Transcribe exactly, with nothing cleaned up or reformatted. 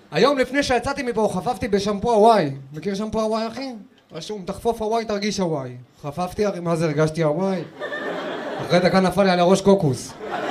היום לפני שיצאתי מפה חפפתי בשמפו הוואי. מכיר שמפו הוואי אחי? רשום תחפוף הוואי תרגיש הוואי. חפפתי, הרי מה זה הרגשתי הוואי? אחרי דקה נפל לי על הראש קוקוס.